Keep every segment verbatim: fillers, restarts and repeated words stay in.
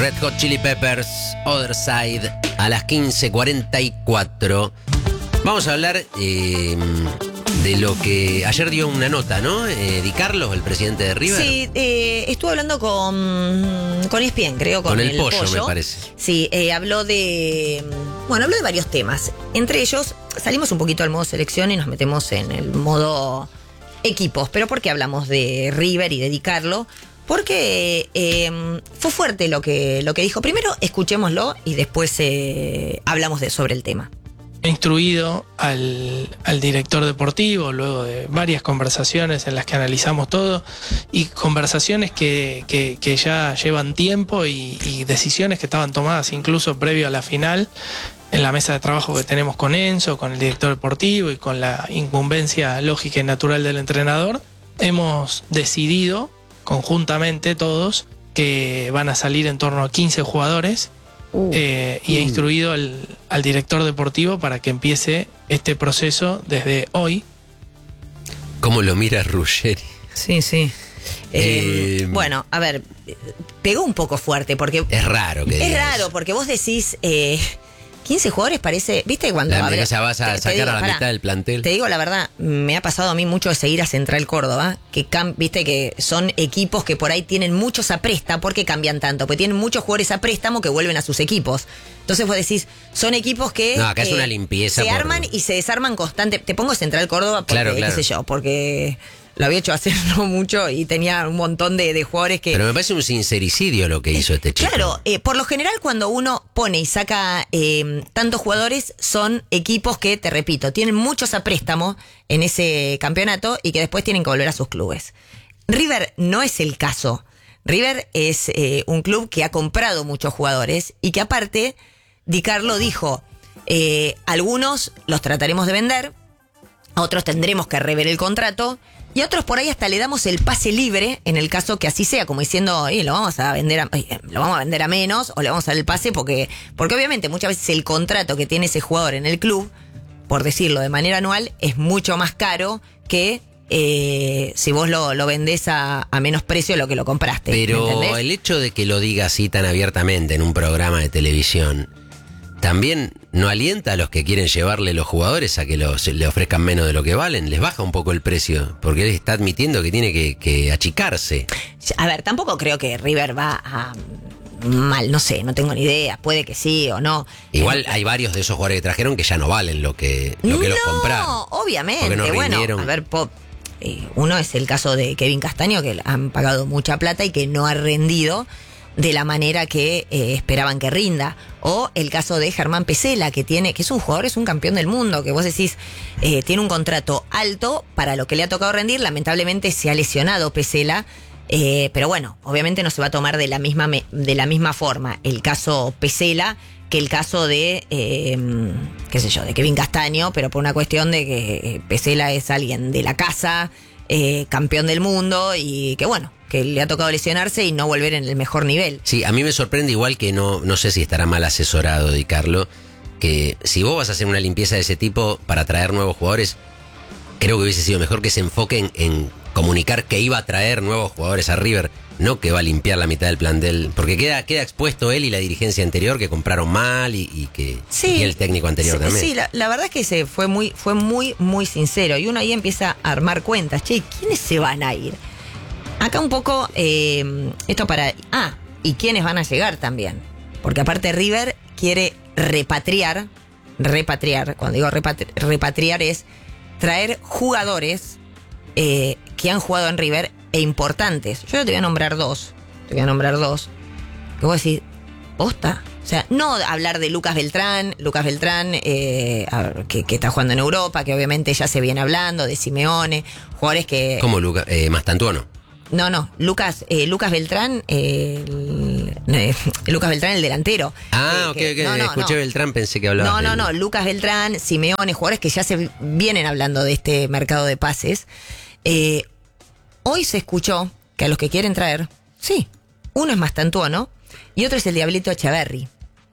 Red Hot Chili Peppers, Other Side, a las quince cuarenta y cuatro. Vamos a hablar eh, de lo que ayer dio una nota, ¿no? Eh, Di Carlos, el presidente de River. Sí, eh, estuvo hablando con, con E S P N, creo, con, Con el, el pollo, pollo, me parece. Sí, eh, habló de... Bueno, habló de varios temas. Entre ellos, salimos un poquito del modo selección y nos metemos en el modo equipos. ¿Pero por qué hablamos de River y de Di Carlo? Porque eh, fue fuerte lo que, lo que dijo. Primero, escuchémoslo y después eh, hablamos de, sobre el tema. He instruido al, al director deportivo luego de varias conversaciones en las que analizamos todo y conversaciones que, que, que ya llevan tiempo y, y decisiones que estaban tomadas incluso previo a la final en la mesa de trabajo que tenemos con Enzo, con el director deportivo y con la incumbencia lógica y natural del entrenador. Hemos decidido conjuntamente todos que van a salir en torno a quince jugadores. Uh, eh, y he instruido al, al director deportivo para que empiece este proceso desde hoy. ¿Cómo lo mira Ruggeri? Sí, sí. Eh, Eh, bueno, a ver, pegó un poco fuerte porque... Es raro que Es diga raro eso. porque vos decís... Eh, quince jugadores parece... ¿Viste cuando... La abre- amenaza vas a te- te sacar digo, a la pará, mitad del plantel. Te digo la verdad, me ha pasado a mí mucho de seguir a Central Córdoba, que cam- viste que son equipos que por ahí tienen muchos a préstamo. ¿Por qué cambian tanto? Porque tienen muchos jugadores a préstamo que vuelven a sus equipos. Entonces vos decís, son equipos que... No, acá es una limpieza Se por- arman y se desarman constante. Te pongo Central Córdoba porque, Claro, claro. qué sé yo, porque lo había hecho hace no mucho y tenía un montón de, de jugadores que... Pero me parece un sincericidio lo que hizo este chico. Claro, eh, por lo general cuando uno pone y saca eh, tantos jugadores son equipos que, te repito, tienen muchos a préstamo en ese campeonato y que después tienen que volver a sus clubes. River no es el caso. River es eh, un club que ha comprado muchos jugadores y que aparte, Di Carlo dijo, eh, algunos los trataremos de vender, a otros tendremos que rever el contrato y a otros por ahí hasta le damos el pase libre en el caso que así sea, como diciendo, eh, lo vamos a vender a, eh, lo vamos a vender a menos o le vamos a dar el pase porque porque obviamente muchas veces el contrato que tiene ese jugador en el club, por decirlo de manera anual, es mucho más caro que eh, si vos lo, lo vendés a, a menos precio de lo que lo compraste. Pero ¿me entendés? el hecho de que lo diga así tan abiertamente en un programa de televisión también no alienta a los que quieren llevarle los jugadores a que los, le ofrezcan menos de lo que valen. Les baja un poco el precio porque él está admitiendo que tiene que, que achicarse. A ver, tampoco creo que River va a mal, no sé, no tengo ni idea, puede que sí o no. Igual Eh, hay varios de esos jugadores que trajeron que ya no valen lo que, lo que los no, compraron. obviamente, Porque no bueno, rindieron. a ver, Pop, eh, uno es el caso de Kevin Castaño, que le han pagado mucha plata y que no ha rendido de la manera que eh, esperaban que rinda. O el caso de Germán Pesela, que tiene, que es un jugador, es un campeón del mundo, que vos decís, eh, tiene un contrato alto para lo que le ha tocado rendir. Lamentablemente se ha lesionado Pesela, eh, pero bueno, obviamente no se va a tomar de la misma me- de la misma forma el caso Pesela que el caso de, eh, qué sé yo, de Kevin Castaño, pero por una cuestión de que eh, Pesela es alguien de la casa, eh, campeón del mundo y que bueno, que le ha tocado lesionarse y no volver en el mejor nivel. Sí, a mí me sorprende igual que no, no sé si estará mal asesorado Di Carlo, que si vos vas a hacer una limpieza de ese tipo para traer nuevos jugadores, creo que hubiese sido mejor que se enfoquen en comunicar que iba a traer nuevos jugadores a River, no que va a limpiar la mitad del plantel, porque queda, queda expuesto él y la dirigencia anterior que compraron mal y, y que Sí, y el técnico anterior sí, también. Sí, la, la verdad es que se fue muy, fue muy, muy sincero. Y uno ahí empieza a armar cuentas. Che, ¿quiénes se van a ir? Acá un poco, eh, esto para... Ah, ¿y quiénes van a llegar también? Porque aparte River quiere repatriar, repatriar, cuando digo repatri- repatriar es traer jugadores eh, que han jugado en River e importantes. Yo te voy a nombrar dos, te voy a nombrar dos. Que vos decís, ¿posta? O sea, no hablar de Lucas Beltrán, Lucas Beltrán eh, a ver, que, que está jugando en Europa, que obviamente ya se viene hablando, de Simeone, jugadores que... Como Luca, eh, Mastantuono. No, no, Lucas eh, Lucas Beltrán, eh, el, eh, Lucas Beltrán, el delantero. Ah, Eh, ok, que- ok, no, no, escuché no. Beltrán, pensé que hablabas No, no, de- no, Lucas Beltrán, Simeone, jugadores que ya se vienen hablando de este mercado de pases. Eh, hoy se escuchó que a los que quieren traer, sí, uno es Mastantuono y otro es el Diablito Echeverry.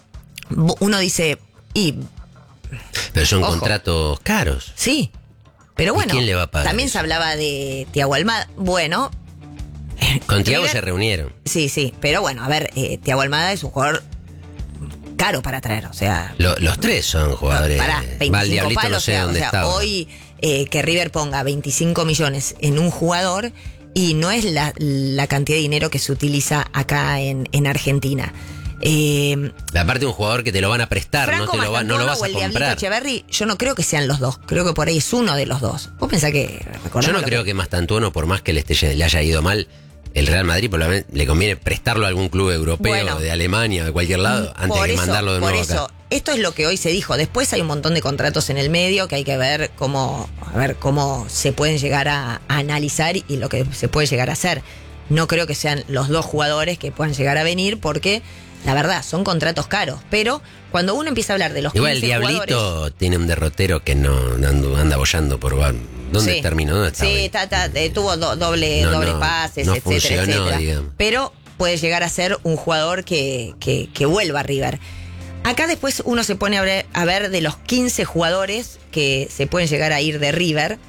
Uno dice, y Pero son Ojo. contratos caros. sí, pero ¿Y bueno, quién le va a pagar también eso? se hablaba de Thiago Almada. Bueno, Con Thiago River- se reunieron. Sí, sí, pero bueno, a ver, eh, Thiago Almada es un jugador caro para traer, o sea... Lo- los tres son jugadores. Pará, Va al veinticinco Diablito, palos, no sé o sea, dónde o sea, estaba. hoy eh, que River ponga veinticinco millones en un jugador y no es la, la cantidad de dinero que se utiliza acá en, en Argentina. Eh, Aparte de un jugador que te lo van a prestar, no, Franco te lo va- no lo Mastantuono vas o a el Diablito comprar. Echeverri, yo no creo que sean los dos, creo que por ahí es uno de los dos. ¿Vos pensás que... Yo no creo que Mastantuono, por más que le, esté, le haya ido mal, el Real Madrid por lo menos le conviene prestarlo a algún club europeo, Bueno. de Alemania, de cualquier lado, antes Por que eso, mandarlo de por nuevo eso, acá. esto es lo que hoy se dijo. Después hay un montón de contratos en el medio que hay que ver cómo, a ver cómo se pueden llegar a, a analizar y lo que se puede llegar a hacer. No creo que sean los dos jugadores que puedan llegar a venir porque, la verdad, son contratos caros. Pero cuando uno empieza a hablar de los Igual el quince Diablito jugadores, tiene un derrotero que no anda, anda bollando por... ¿Dónde Sí. terminó? ¿Dónde está Sí, hoy? está, está, eh, tuvo do- doble, No, dobles no, pases, no etcétera, funcionó, etcétera. digamos. Pero puede llegar a ser un jugador que, que, que vuelva a River. Acá después uno se pone a ver, a ver de los quince jugadores que se pueden llegar a ir de River.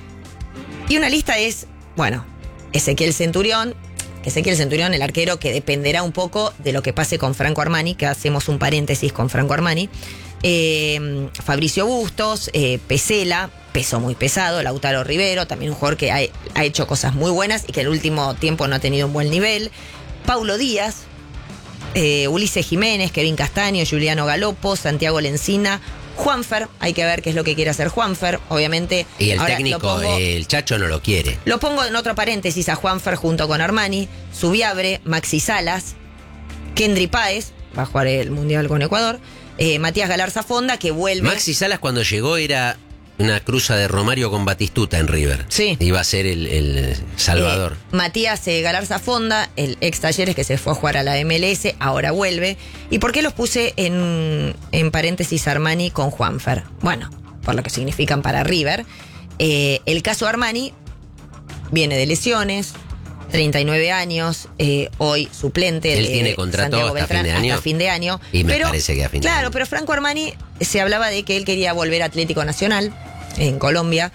Y una lista es, bueno, Ezequiel Centurión. Ezequiel Centurión, el arquero, que dependerá un poco de lo que pase con Franco Armani, que hacemos un paréntesis con Franco Armani. Eh, Fabricio Bustos, eh, Pesela, peso muy pesado, Lautaro Rivero, también un jugador que ha, ha hecho cosas muy buenas y que en el último tiempo no ha tenido un buen nivel. Paulo Díaz, eh, Ulises Jiménez, Kevin Castaño, Juliano Galopo, Santiago Lencina, Juanfer, hay que ver qué es lo que quiere hacer Juanfer, obviamente. Y el ahora lo técnico, pongo- el Chacho no lo quiere. lo pongo en otro paréntesis a Juanfer junto con Armani, Subiabre, Maxi Salas, Kendry Páez, va a jugar el Mundial con Ecuador, eh, Matías Galarza Fonda, que vuelve... Maxi Salas cuando llegó era una cruza de Romario con Batistuta en River. Sí. Iba a ser el, el Salvador. Eh, Matías eh, Galarza Fonda, el ex Talleres que se fue a jugar a la M L S, ahora vuelve. ¿Y por qué los puse en, en paréntesis Armani con Juanfer? Bueno, por lo que significan para River. Eh, el caso Armani viene de lesiones, treinta y nueve años, eh, hoy suplente. Él de tiene contrato Santiago hasta fin de Beltrán, año. hasta fin de año. Y me Pero, parece que a fin de Claro, año. pero Franco Armani se hablaba de que él quería volver a Atlético Nacional en Colombia.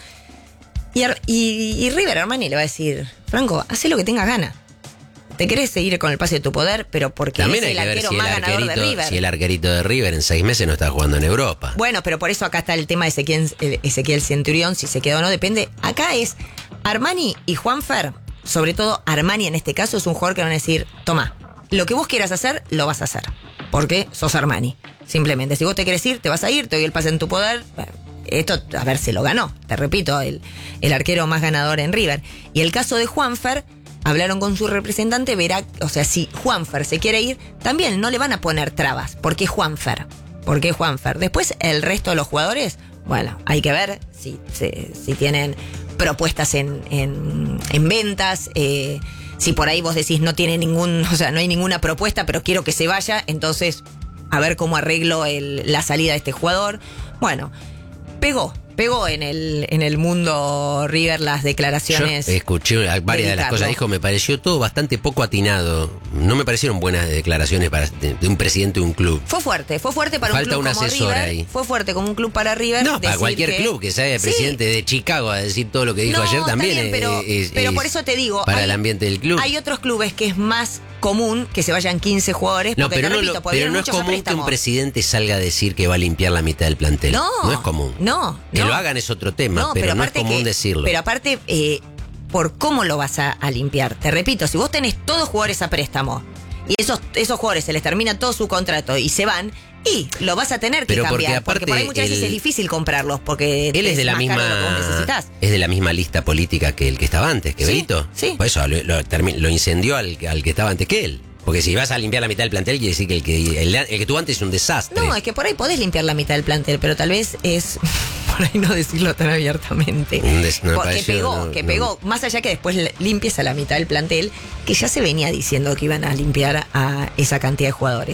Y, Ar- y, y River Armani le va a decir, Franco, haz lo que tengas ganas. Te querés seguir con el pase de tu poder, pero porque También es hay el que ver arquero si el, más ganador de arquerito, River. si el arquerito de River en seis meses no está jugando en Europa. Bueno, pero por eso acá está el tema de Ezequiel, eh, Ezequiel Centurión, si se queda o no, depende. Acá es Armani y Juanfer, sobre todo Armani en este caso, es un jugador que van a decir, toma, lo que vos quieras hacer, lo vas a hacer. Porque sos Armani. Simplemente, si vos te querés ir, te vas a ir, te doy el pase en tu poder. Esto, a ver, se lo ganó. Te repito, el, el arquero más ganador en River. Y el caso de Juanfer, hablaron con su representante, verá, o sea, si Juanfer se quiere ir, también no le van a poner trabas. ¿Por qué Juanfer? ¿Por qué Juanfer? Después, el resto de los jugadores, bueno, hay que ver si, si, si tienen propuestas en, en, en ventas, eh, si por ahí vos decís no tiene ningún, o sea, no hay ninguna propuesta, pero quiero que se vaya, entonces a ver cómo arreglo el, la salida de este jugador. Bueno, pegó, pegó en el, en el mundo River las declaraciones. Yo escuché varias de, de las cosas, Ricardo. dijo, me pareció todo bastante poco atinado. No me parecieron buenas declaraciones para, de, de un presidente de un club. Fue fuerte, fue fuerte para Falta un club un como asesor River. ahí. Fue fuerte como un club para River. No, para decir cualquier que- club que sea el Sí. presidente de Chicago a decir todo lo que dijo No, ayer está también bien, es- pero, es- pero es por eso te digo, para hay- el ambiente del club. Hay otros clubes que es más común que se vayan quince jugadores. No, porque pero te no, repito, lo- porque pero vienen no es muchos a común que un préstamo. presidente salga a decir que va a limpiar la mitad del plantel. No, no es común. No, Que no. lo hagan es otro tema, No, pero, no es aparte común que- decirlo. Pero aparte, eh, por cómo lo vas a, a limpiar. Te repito, si vos tenés todos jugadores a préstamo y esos, esos jugadores se les termina todo su contrato y se van, y lo vas a tener que Pero porque cambiar. aparte por ahí muchas veces el- es difícil comprarlos porque Él es de la más caro misma de lo que vos necesitas. es de la misma lista política que el que estaba antes, que Sí, Benito. sí. Por eso lo, lo termi- lo incendió al, al que estaba antes que él. Porque si vas a limpiar la mitad del plantel, quiere decir que el que, el, el que tuvo antes es un desastre. No, es que por ahí podés limpiar la mitad del plantel, pero tal vez es por ahí no decirlo tan abiertamente. Un des- no me Porque pareció, pegó, no, que no. pegó, más allá que después le- limpies a la mitad del plantel, que ya se venía diciendo que iban a limpiar a esa cantidad de jugadores.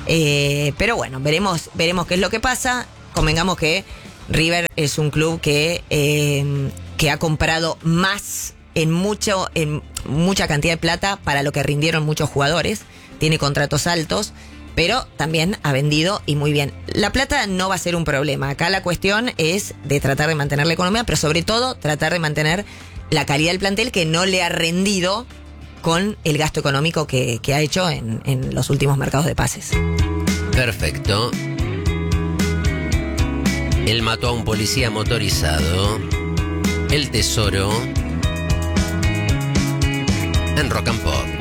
Eh, pero bueno, veremos, veremos qué es lo que pasa. Convengamos que River es un club que, eh, que ha comprado más en mucho, en mucha cantidad de plata para lo que rindieron muchos jugadores. Tiene contratos altos, pero también ha vendido y muy bien. La plata no va a ser un problema. Acá la cuestión es de tratar de mantener la economía, pero sobre todo tratar de mantener la calidad del plantel que no le ha rendido con el gasto económico que, que ha hecho en, en los últimos mercados de pases. Perfecto. Él mató a un policía motorizado. El tesoro en Rock and Pop.